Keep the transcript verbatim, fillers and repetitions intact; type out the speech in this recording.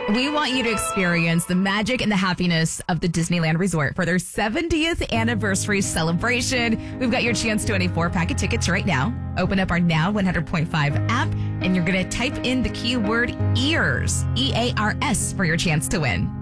We want you to experience the magic and the happiness of the Disneyland Resort for their seventieth anniversary celebration. We've got your chance to win a four-pack of tickets right now. Open up our Now one hundred point five app, and you're going to type in the keyword EARS, E A R S, for your chance to win.